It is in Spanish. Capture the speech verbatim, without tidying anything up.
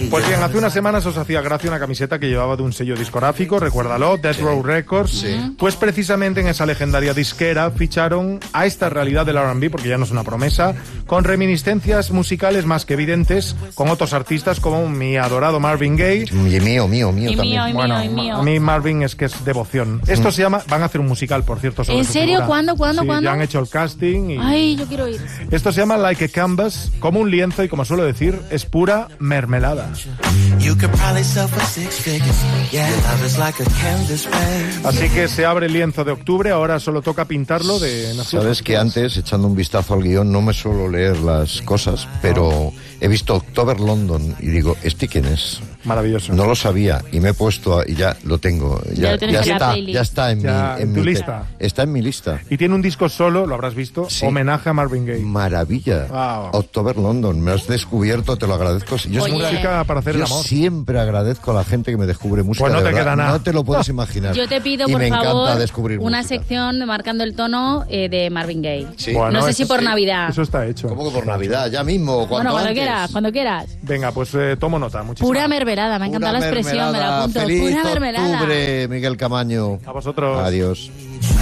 Pues bien, hace unas semanas os hacía gracia una camiseta que llevaba de un sello discográfico, recuérdalo, Death sí. Row Records. Sí. Pues precisamente en esa legendaria disquera ficharon a esta realidad del R and B, porque ya no es una promesa, con reminiscencias musicales más que evidentes, con otros artistas como mi adorado Marvin Gaye. Y mío, mío, mío y también. Mío, y bueno, mío, y mío. a mí Marvin es que es devoción. Esto mm. se llama, van a hacer un musical, por cierto, sobre ¿En su serio? figura. ¿Cuándo, cuándo, sí, cuándo? Ya han hecho el casting. Y... Ay, yo quiero ir. Esto se llama Like a Canvas, como un lienzo, y como suelo decir, es pura mermelada. Así que se abre el lienzo de octubre, ahora solo toca pintarlo de... Sabes que antes, echando un vistazo al guión, no me suelo leer las cosas, pero he visto October London y digo, ¿este quién es? Maravilloso. No lo sabía y me he puesto a, y ya lo tengo. Ya, ya, ya está, ya está en ya, mi, en en tu mi lista. Te, está en mi lista. Y tiene un disco solo, lo habrás visto, sí. homenaje a Marvin Gaye. Maravilla. Wow. October London, me has descubierto, te lo agradezco. Yo, Oye, música para hacer yo el amor. siempre agradezco a la gente que me descubre música. Pues no de te verdad. queda nada. No te lo puedes imaginar. Yo te pido, y por me favor, descubrir una música. sección de Marcando el Tono eh, de Marvin Gaye. Sí. Bueno, no sé si por sí. Navidad. Eso está hecho. ¿Cómo que por Navidad? Ya mismo, cuando Bueno, cuando antes. quieras, cuando quieras. Venga, pues eh, tomo nota. Muchísimas Pura mermelada, me ha encantado la expresión, me la apunto. Feliz Pura mermelada. octubre, Miguel Camaño. A vosotros. Adiós.